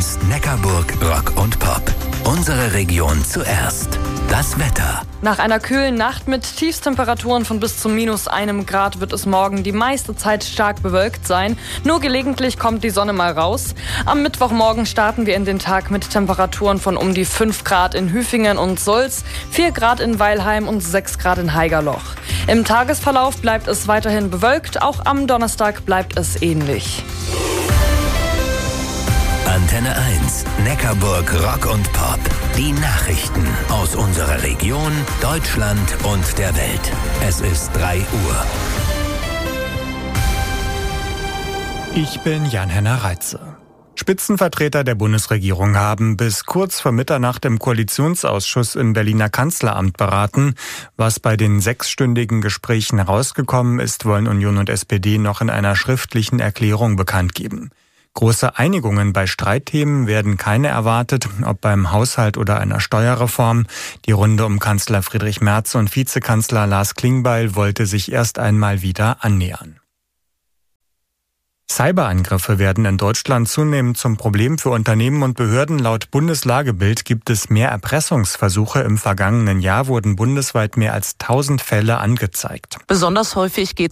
1 Neckarburg Rock und Pop. Unsere Region zuerst. Das Wetter. Nach einer kühlen Nacht mit Tiefstemperaturen von bis zu -1 Grad wird es morgen die meiste Zeit stark bewölkt sein. Nur gelegentlich kommt die Sonne mal raus. Am Mittwochmorgen starten wir in den Tag mit Temperaturen von um die 5 Grad in Hüfingen und Sulz, 4 Grad in Weilheim und 6 Grad in Haigerloch. Im Tagesverlauf bleibt es weiterhin bewölkt. Auch am Donnerstag bleibt es ähnlich. Antenne 1 Neckarburg Rock und Pop. Die Nachrichten aus unserer Region, Deutschland und der Welt. Es ist 3 Uhr. Ich bin Jan-Henner Reitze. Spitzenvertreter der Bundesregierung haben bis kurz vor Mitternacht im Koalitionsausschuss im Berliner Kanzleramt beraten. Was bei den 6-stündigen Gesprächen herausgekommen ist, wollen Union und SPD noch in einer schriftlichen Erklärung bekannt geben. Große Einigungen bei Streitthemen werden keine erwartet, ob beim Haushalt oder einer Steuerreform. Die Runde um Kanzler Friedrich Merz und Vizekanzler Lars Klingbeil wollte sich erst einmal wieder annähern. Cyberangriffe werden in Deutschland zunehmend zum Problem für Unternehmen und Behörden. Laut Bundeslagebild gibt es mehr Erpressungsversuche. Im vergangenen Jahr wurden bundesweit mehr als 1000 Fälle angezeigt. Besonders häufig geht